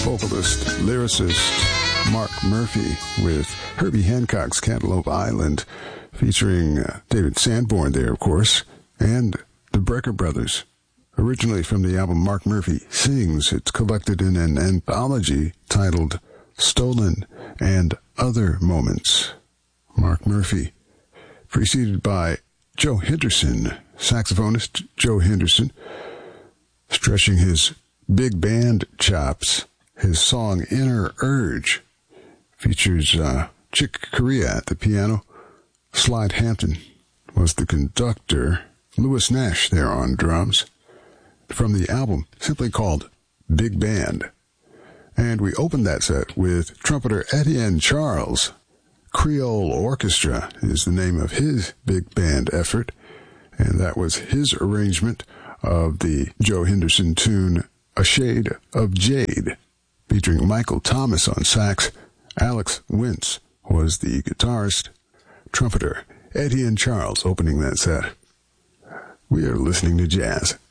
vocalist, lyricist Mark Murphy with Herbie Hancock's Cantaloupe Island, featuring David Sanborn there, of course, and the Brecker Brothers. Originally from the album Mark Murphy Sings, it's collected in an anthology titled Stolen and Other Moments. Mark Murphy, preceded by Joe Henderson, saxophonist Joe Henderson, stretching his big band chops. His song Inner Urge features Chick Corea at the piano. Slide Hampton was the conductor. Louis Nash there on drums. From the album simply called Big Band. And we opened that set with trumpeter Etienne Charles. Creole Orchestra is the name of his big band effort, and that was his arrangement of the Joe Henderson tune A Shade of Jade, featuring Michael Thomas on sax. Alex Wintz was the guitarist. Trumpeter Etienne Charles opening that set. We are listening to jazz.